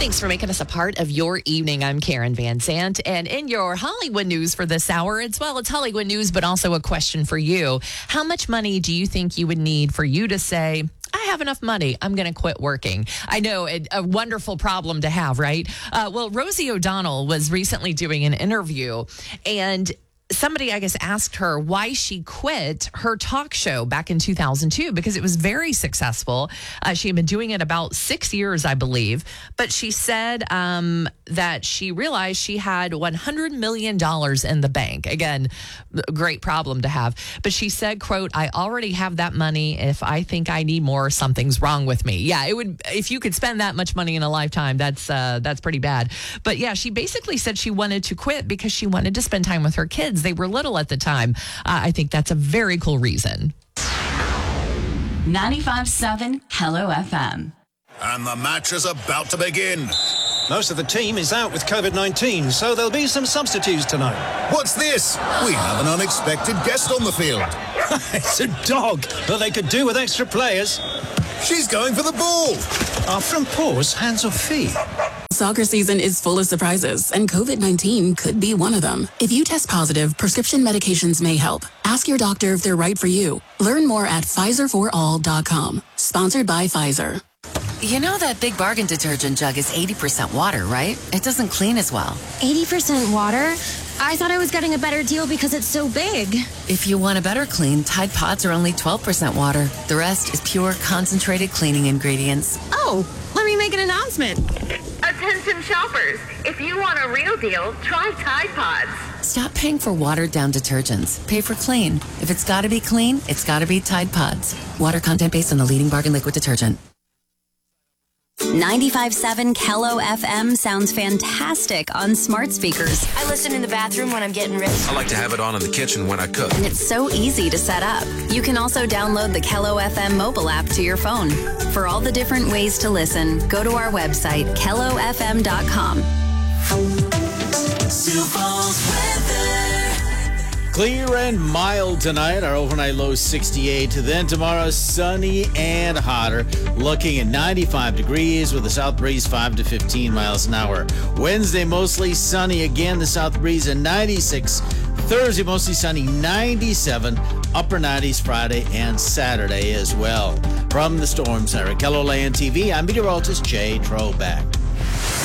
Thanks for making us a part of your evening. I'm Karen Van Zant. And in your Hollywood news for this hour, it's Hollywood news, but also a question for you. How much money do you think you would need for you to say, I have enough money, I'm going to quit working? I know, a wonderful problem to have, right? Rosie O'Donnell was recently doing an interview, and somebody, I guess, asked her why she quit her talk show back in 2002 because it was very successful. She had been doing it about 6 years, I believe. But she said that she realized she had $100 million in the bank. Again, great problem to have. But she said, quote, I already have that money. If I think I need more, something's wrong with me. Yeah, it would. If you could spend that much money in a lifetime, that's pretty bad. But yeah, she basically said she wanted to quit because she wanted to spend time with her kids. They were little at the time. I think that's a very cool reason. 95.7 Hello FM. And the match is about to begin. Most of the team is out with COVID-19, so there'll be some substitutes tonight. What's this? We have an unexpected guest on the field. It's a dog, but they could do with extra players. She's going for the ball. Are front paws hands or feet? Soccer season is full of surprises, and COVID-19 could be one of them. If you test positive, prescription medications may help. Ask your doctor if they're right for you. Learn more at PfizerForAll.com. Sponsored by Pfizer. You know that Big Bargain detergent jug is 80% water, right? It doesn't clean as well. 80% water? I thought I was getting a better deal because it's so big. If you want a better clean, Tide Pods are only 12% water. The rest is pure, concentrated cleaning ingredients. Oh, let me make an announcement. Attention shoppers, if you want a real deal, try Tide Pods. Stop paying for watered-down detergents. Pay for clean. If it's got to be clean, it's got to be Tide Pods. Water content based on the leading bargain liquid detergent. 95.7 Hello FM sounds fantastic on smart speakers. I listen in the bathroom when I'm getting ready. I like to have it on in the kitchen when I cook. And it's so easy to set up. You can also download the Hello FM mobile app to your phone. For all the different ways to listen, go to our website, KELOFM.com. Sioux Falls weather. Clear and mild tonight. Our overnight low 68. Then tomorrow, sunny and hotter. Looking at 95 degrees with a south breeze 5 to 15 miles an hour. Wednesday, mostly sunny again. The south breeze at 96. Thursday, mostly sunny 97. Upper 90s Friday and Saturday as well. From the Storm Center, KELOLAND TV, I'm meteorologist Jay Troback.